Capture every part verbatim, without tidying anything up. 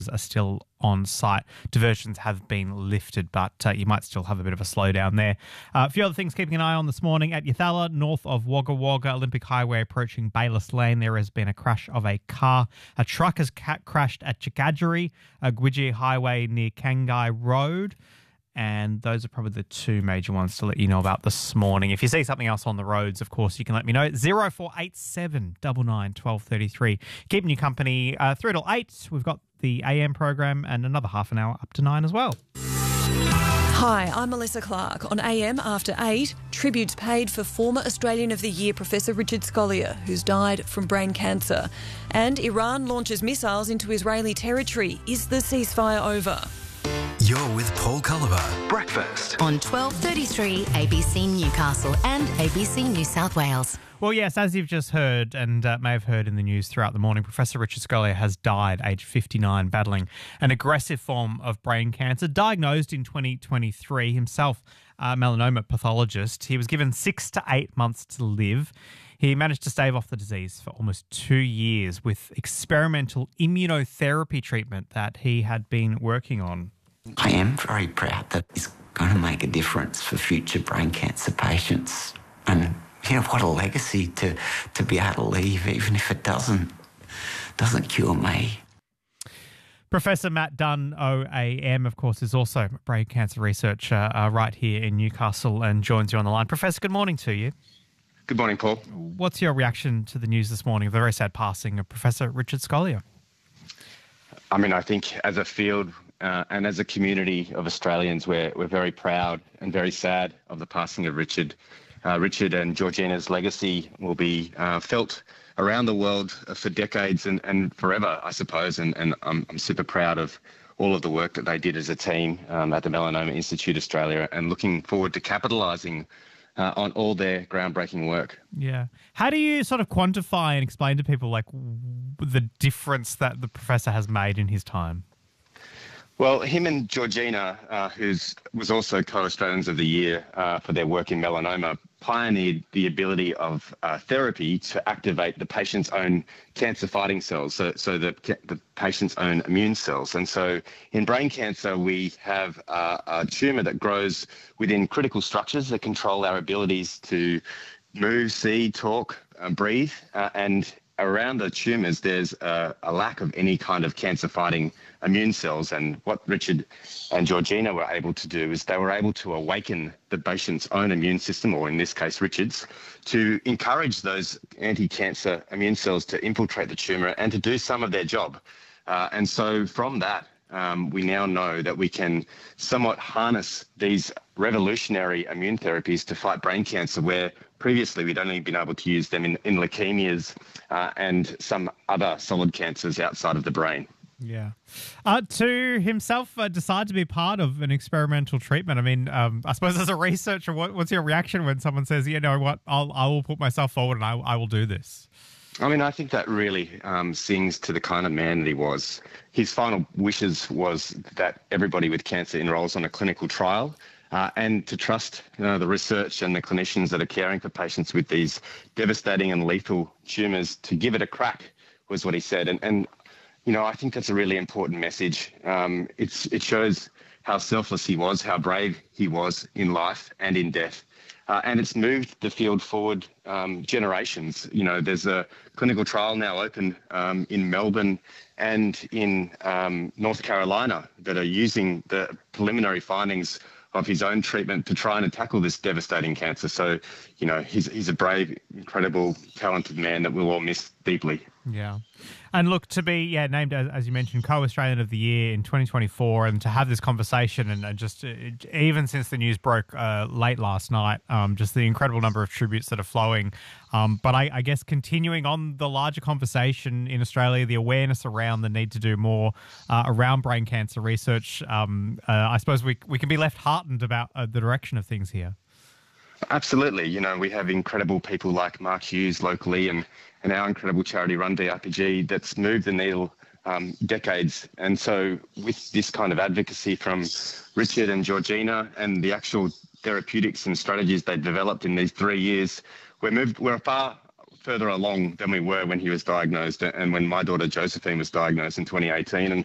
are still on site. Diversions have been lifted, but uh, you might still have a bit of a slowdown there. Uh, a few other things keeping an eye on this morning. At Yathala, north of Wagga Wagga, Olympic Highway approaching Bayliss Lane, there has been a crash of a car. A truck has ca- crashed at Chikadjeri, uh, Gwiji Highway near Kangai Road. And those are probably the two major ones to let you know about this morning. If you see something else on the roads, of course, you can let me know. zero four eight seven nine nine one two three three. Keeping you company uh, through till eight. We've got the A M program and another half an hour up to nine as well. Hi, I'm Melissa Clark. On A M after eight, tributes paid for former Australian of the Year Professor Richard Scolyer, who's died from brain cancer. And Iran launches missiles into Israeli territory. Is the ceasefire over? You're with Paul Culliver. Breakfast on twelve thirty-three A B C Newcastle and A B C New South Wales. Well, yes, as you've just heard and uh, may have heard in the news throughout the morning, Professor Richard Scolyer has died, aged fifty-nine, battling an aggressive form of brain cancer, diagnosed in twenty twenty-three, himself a melanoma pathologist. He was given six to eight months to live. He managed to stave off the disease for almost two years with experimental immunotherapy treatment that he had been working on. I am very proud that it's going to make a difference for future brain cancer patients. And, you know, what a legacy to, to be able to leave, even if it doesn't, doesn't cure me. Professor Matt Dunn, O A M, of course, is also a brain cancer researcher uh, right here in Newcastle and joins you on the line. Professor, good morning to you. Good morning, Paul. What's your reaction to the news this morning of the very sad passing of Professor Richard Scolyer? I mean, I think as a field uh, and as a community of Australians, we're, we're very proud and very sad of the passing of Richard. Uh, Richard and Georgina's legacy will be uh, felt around the world for decades and, and forever, I suppose. And, and I'm, I'm super proud of all of the work that they did as a team um, at the Melanoma Institute Australia, and looking forward to capitalising uh, on all their groundbreaking work. Yeah. How do you sort of quantify and explain to people like the difference that the professor has made in his time? Well, him and Georgina, uh, who was also co-Australians of the Year uh, for their work in melanoma, pioneered the ability of uh, therapy to activate the patient's own cancer-fighting cells, so, so the, the patient's own immune cells. And so in brain cancer, we have uh, a tumour that grows within critical structures that control our abilities to move, see, talk, uh, breathe, uh, and around the tumours, there's a, a lack of any kind of cancer-fighting immune cells. And what Richard and Georgina were able to do is they were able to awaken the patient's own immune system, or in this case, Richard's, to encourage those anti-cancer immune cells to infiltrate the tumour and to do some of their job. Uh, and so from that, um, we now know that we can somewhat harness these revolutionary immune therapies to fight brain cancer, where previously we'd only been able to use them in, in leukemias uh, and some other solid cancers outside of the brain. Yeah. Uh, to himself uh, decide to be part of an experimental treatment. I mean, um, I suppose as a researcher, what, what's your reaction when someone says, you know what, I'll, I will put myself forward and I, I will do this? I mean, I think that really um, sings to the kind of man that he was. His final wishes was that everybody with cancer enrolls on a clinical trial, uh, and to trust you know, the research and the clinicians that are caring for patients with these devastating and lethal tumours to give it a crack, was what he said. And, and you know, I think that's a really important message. Um, it's, it shows how selfless he was, how brave he was in life and in death. Uh, and it's moved the field forward um, generations. You know, there's a clinical trial now open um, in Melbourne and in um, North Carolina that are using the preliminary findings of his own treatment to try and tackle this devastating cancer. So, you know, he's he's a brave, incredible, talented man that we'll all miss deeply. Yeah. And look, to be yeah named, as, as you mentioned, Co-Australian of the Year in twenty twenty-four, and to have this conversation and, and just uh, even since the news broke uh, late last night, um, just the incredible number of tributes that are flowing. Um, but I, I guess continuing on the larger conversation in Australia, the awareness around the need to do more uh, around brain cancer research, um, uh, I suppose we, we can be left heartened about uh, the direction of things here. Absolutely. You know, we have incredible people like Mark Hughes locally and, and our incredible charity run D R P G that's moved the needle um, decades. And so with this kind of advocacy from Richard and Georgina and the actual therapeutics and strategies they developed in these three years, we're moved, we're far further along than we were when he was diagnosed and when my daughter Josephine was diagnosed in twenty eighteen. And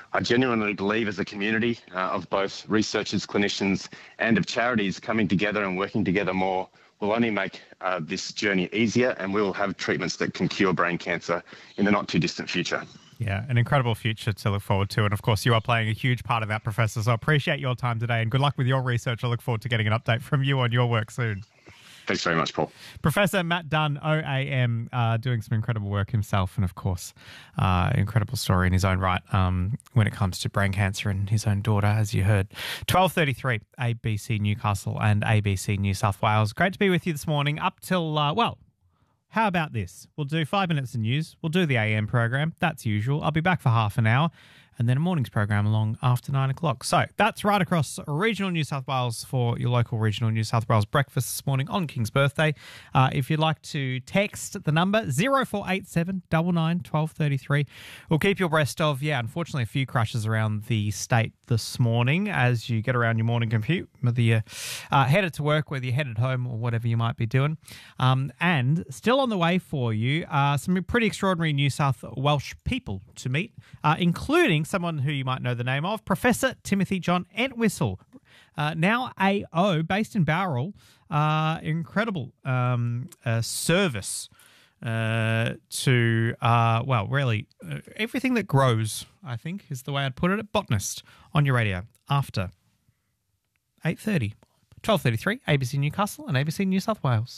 I genuinely believe as a community uh, of both researchers, clinicians and of charities coming together and working together more will only make uh, this journey easier, and we will have treatments that can cure brain cancer in the not too distant future. Yeah, an incredible future to look forward to. And of course, you are playing a huge part of that, Professor. So I appreciate your time today and good luck with your research. I look forward to getting an update from you on your work soon. Thanks very much, Paul. Professor Matt Dunn, O A M, uh, doing some incredible work himself, and of course, uh, incredible story in his own right um, when it comes to brain cancer and his own daughter, as you heard. twelve thirty-three, A B C Newcastle and A B C New South Wales. Great to be with you this morning up till, uh, well, how about this? We'll do five minutes of news. We'll do the A M program. That's usual. I'll be back for half an hour. And then a morning's program along after nine o'clock. So that's right across regional New South Wales for your local regional New South Wales breakfast this morning on King's birthday. Uh, if you'd like to text the number zero four eight seven nine nine one two three three, we'll keep you abreast of, yeah, unfortunately a few crashes around the state this morning as you get around your morning commute, whether you're uh, headed to work, whether you're headed home or whatever you might be doing. Um, and still on the way for you, uh, some pretty extraordinary New South Welsh people to meet, uh, including someone who you might know the name of, Professor Timothy John Entwistle, uh, now A O, based in Bowral. Uh, incredible um, uh, service uh, to, uh, well, really uh, everything that grows, I think is the way I'd put it. Botanist on your radio after eight thirty, twelve thirty-three, A B C Newcastle and A B C New South Wales.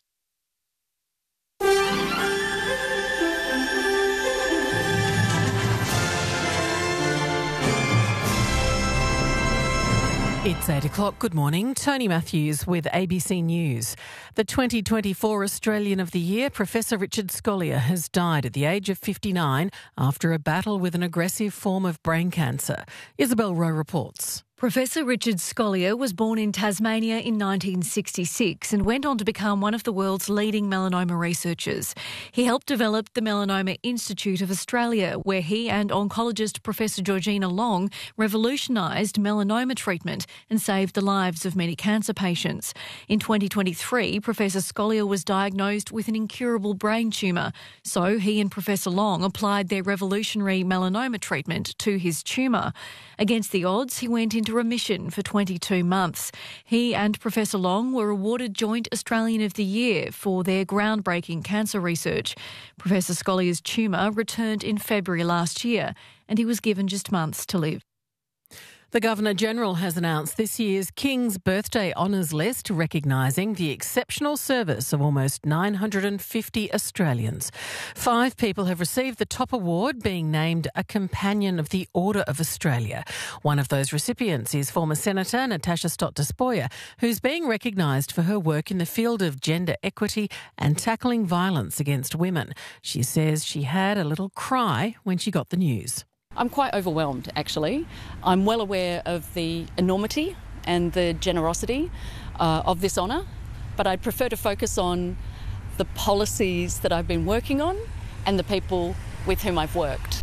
It's eight o'clock. Good morning. Tony Matthews with A B C News. The twenty twenty-four Australian of the Year, Professor Richard Scolyer, has died at the age of fifty-nine after a battle with an aggressive form of brain cancer. Isabel Rowe reports. Professor Richard Scolyer was born in Tasmania in nineteen sixty-six and went on to become one of the world's leading melanoma researchers. He helped develop the Melanoma Institute of Australia, where he and oncologist Professor Georgina Long revolutionised melanoma treatment and saved the lives of many cancer patients. In twenty twenty-three, Professor Scolyer was diagnosed with an incurable brain tumour, so he and Professor Long applied their revolutionary melanoma treatment to his tumour. Against the odds, he went into remission for twenty-two months. He and Professor Long were awarded Joint Australian of the Year for their groundbreaking cancer research. Professor Scolyer's tumour returned in February last year and he was given just months to live. The Governor-General has announced this year's King's Birthday Honours list, recognising the exceptional service of almost nine hundred fifty Australians. Five people have received the top award, being named a Companion of the Order of Australia. One of those recipients is former Senator Natasha Stott-Despoja, who's being recognised for her work in the field of gender equity and tackling violence against women. She says she had a little cry when she got the news. I'm quite overwhelmed, actually. I'm well aware of the enormity and the generosity uh, of this honour, but I'd prefer to focus on the policies that I've been working on and the people with whom I've worked.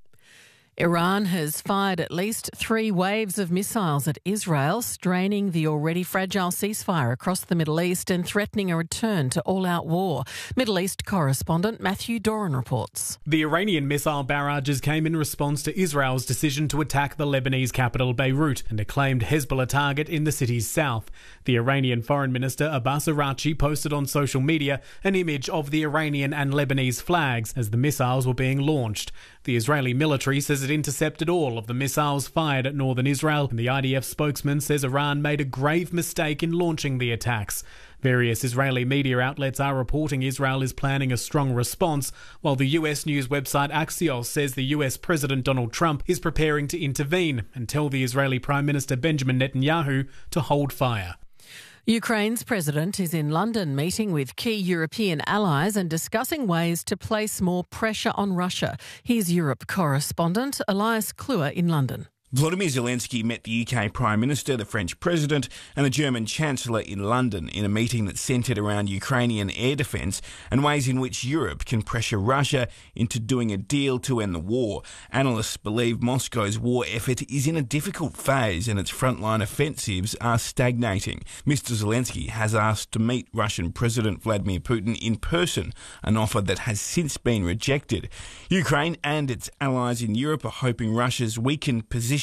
Iran has fired at least three waves of missiles at Israel, straining the already fragile ceasefire across the Middle East and threatening a return to all-out war. Middle East correspondent Matthew Doran reports. The Iranian missile barrages came in response to Israel's decision to attack the Lebanese capital Beirut, an acclaimed Hezbollah target in the city's south. The Iranian Foreign Minister Abbas Araghchi posted on social media an image of the Iranian and Lebanese flags as the missiles were being launched. The Israeli military says it intercepted all of the missiles fired at northern Israel, and the I D F spokesman says Iran made a grave mistake in launching the attacks. Various Israeli media outlets are reporting Israel is planning a strong response, while the U S news website Axios says the U S President Donald Trump is preparing to intervene and tell the Israeli Prime Minister Benjamin Netanyahu to hold fire. Ukraine's president is in London meeting with key European allies and discussing ways to place more pressure on Russia. Here's Europe correspondent Elias Kluwer in London. Volodymyr Zelensky met the U K Prime Minister, the French President and the German Chancellor in London in a meeting that centred around Ukrainian air defence and ways in which Europe can pressure Russia into doing a deal to end the war. Analysts believe Moscow's war effort is in a difficult phase and its frontline offensives are stagnating. Mister Zelensky has asked to meet Russian President Vladimir Putin in person, an offer that has since been rejected. Ukraine and its allies in Europe are hoping Russia's weakened position